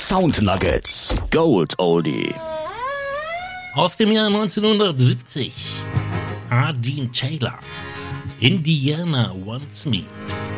Sound Nuggets, Gold Oldie. Aus dem Jahr 1970. Dean Taylor. Indiana Wants Me.